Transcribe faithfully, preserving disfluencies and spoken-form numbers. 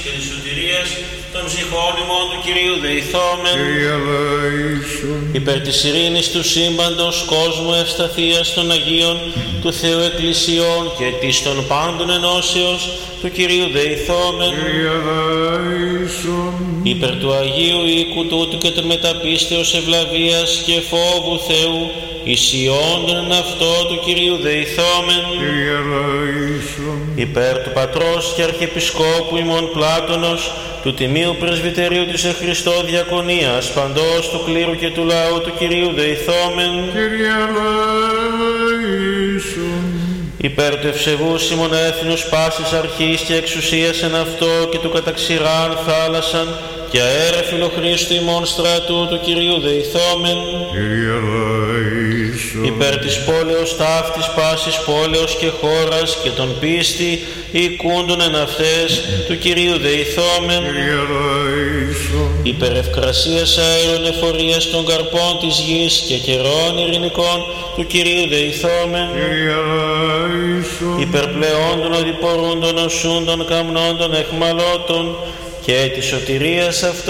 και της σωτηρίας των ψυχών ημών του Κυρίου δεηθόμεν. Κύριε ελέησον. Υπέρ της ειρήνης του σύμπαντος κόσμου ευσταθίας των Αγίων του Θεού Εκκλησιών και της των πάντων ενώσεως του Κυρίου δεηθόμεν. Κύριε ελέησον. Υπέρ του Αγίου οίκου τούτου και των μεταπίστεως ευλαβίας και φόβου Θεού ισιόντων εν αυτό του Κυρίου δεηθόμεν. Κύριε ελέησον. Υπέρ του Πατρός και Αρχιεπισκόπου ημών Πλάτωνος, του Τιμίου Πρεσβυτερίου της εν Χριστώ Διακονίας, παντός του κλήρου και του λαού του Κυρίου δεηθόμεν. Κύριε ελέησον. Υπέρ του ευσεβούς ημών έθνους πάσης αρχής και εξουσίας εν αυτό και του καταξηράν θάλασσαν και αέρα φιλοχρήστου ημών στρατού του Κυρίου δεηθόμεν. Κύριε ελέησον. Υπέρ της πόλεως ταύτης πάσης πόλεως και χώρας και των πίστη οικούντων εν αυτές του Κυρίου δεηθόμεν. Κύριε ελέησον. Υπέρ ευκρασίας αέρων εφορίας των καρπών της γης και καιρών ειρηνικών του Κυρίου δεηθόμεν. Κύριε ελέησον. Υπέρ πλεόντων οδηπορούντων οσούντων καμνόντων εχμαλώτων και της σωτηρίας αυτών